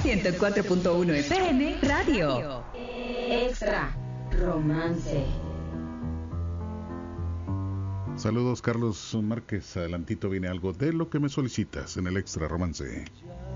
104.1 FM Radio. Extra Romance. Saludos, Carlos Márquez. Adelantito viene algo de lo que me solicitas en el Extra Romance.